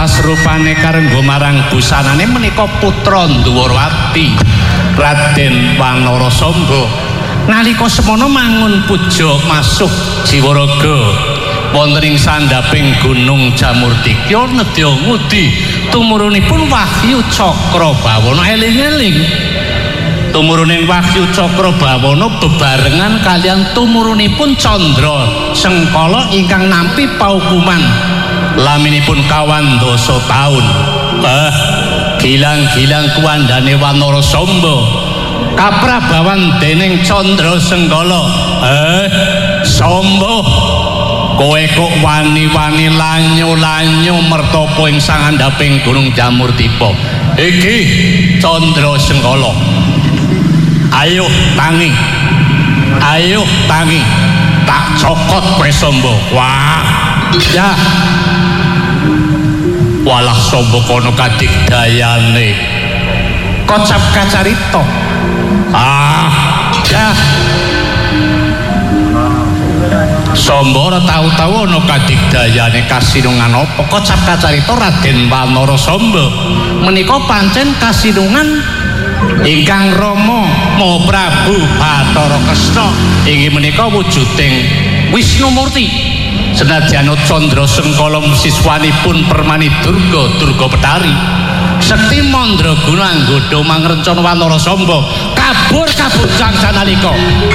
Sasrupane karenggo marang busanane menika putra Ndhuwurwati Raden Wanarasamba. Nalika semono mangun puja masuk Jiwaraga wonten ing sandhaping Gunung Jamurdikya nedya ngudi tumurunipun Wahyu Cakrabawana. Eling-eling tumuruning Wahyu Cakrabawana bebarengan kalian tumurunipun Candra Sengkala ingkang nampi paukuman laminipun kawandasa taun. Gilang-gilang kuwandane Wanarasamba kaprabawan dening Candra Sengkala. Samba kowe kok wani-wani lanyo-lanyo mertapa ing sangandhaping Gunung Jamurdipa. Iki Candra Sengkala. Ayo tangi. Ayo tangi. Tak cokot kowe Samba. Wah. Ya. Walah Samba kono kadigdayane. Kocap kacarita. Ya. Samba ora tau-tau ana kadigdayane kasinungan apa. Kocap kacarita Raden Wanarasamba menika pancen kasinungan ingkang Rama Maha Prabu Bathara Kresna inggih menika wujuding Wisnumurti. Senajan Candra Sengkala siswanipun Permani Durga Betari, Sekti Mandraguna nggodha mangrencana Wanarasamba kabur sanalika